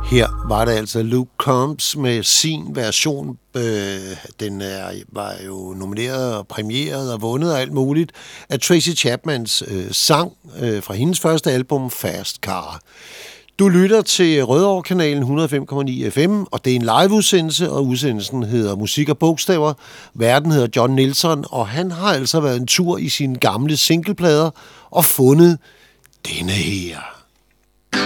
Her var det altså Luke Combs med sin version. Den var jo nomineret og præmieret og vundet og alt muligt af Tracy Chapmans sang fra hendes første album Fast Car. Du lytter til Rødovre-kanalen 105,9 FM, og det er en liveudsendelse, og udsendelsen hedder Musik og Bogstaver. Værten hedder John Nielsen, og han har altså været en tur i sine gamle singleplader og fundet denne her.